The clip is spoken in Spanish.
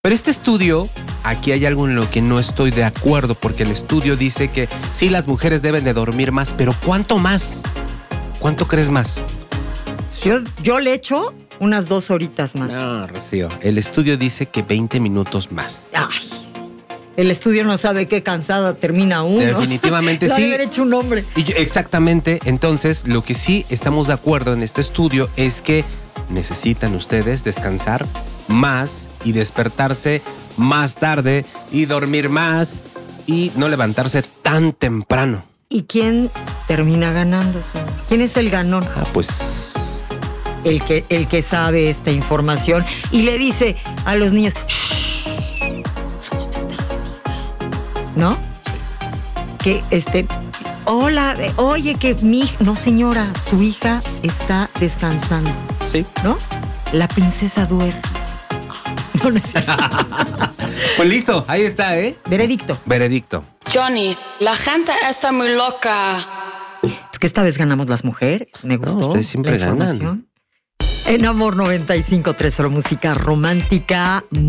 Pero este estudio, aquí hay algo en lo que no estoy de acuerdo, porque el estudio dice que sí, las mujeres deben de dormir más, pero ¿cuánto más? ¿Cuánto crees más? Yo le echo unas 2 horitas más. No, Rocío, el estudio dice que 20 minutos más. Ay, el estudio no sabe qué cansada termina uno. Definitivamente Lo ha sí. de haber hecho un hombre. Exactamente. Entonces, lo que sí estamos de acuerdo en este estudio es que necesitan ustedes descansar más y despertarse más tarde y dormir más y no levantarse tan temprano. ¿Y quién termina ganando, señor? ¿Quién es el ganón? Pues... El que sabe esta información y le dice a los niños, "Shh, su mamá está dormida", ¿no? Sí. Que hola, oye, que mi hija, no señora, su hija está descansando. Sí. ¿No? La princesa duerme. No, no es cierto. Pues listo, ahí está, ¿eh? Veredicto. Veredicto. Johnny, la gente está muy loca. Es que esta vez ganamos las mujeres. Me gustó. No, ustedes siempre la ganan. información. En Amor 95.3, solo música romántica.